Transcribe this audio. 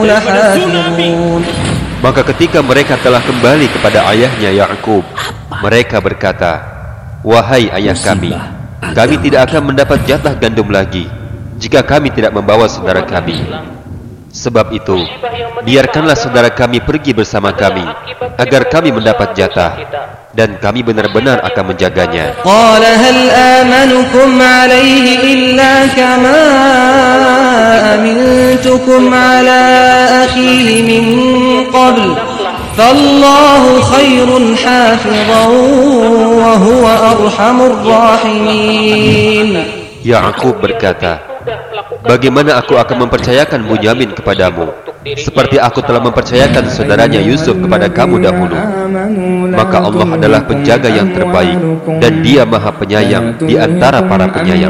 لحافظون. Maka ketika mereka telah kembali kepada ayahnya Yakub, mereka berkata, "Wahai ayah kami tidak akan mendapat jatah gandum lagi jika kami tidak membawa saudara kami. Sebab itu, biarkanlah saudara kami pergi bersama kami, agar kami mendapat jatah, dan kami benar-benar akan menjaganya." قال هل آمنكم عليه إلا كما أمنتكم على أخيه من قبل فالله خير حافظا وهو أرحم الراحمين. Yakub berkata, "Bagaimana aku akan mempercayakan Bunyamin kepadamu, seperti aku telah mempercayakan saudaranya Yusuf kepada kamu dahulu? Maka Allah adalah penjaga yang terbaik, dan Dia Maha Penyayang di antara para penyayang."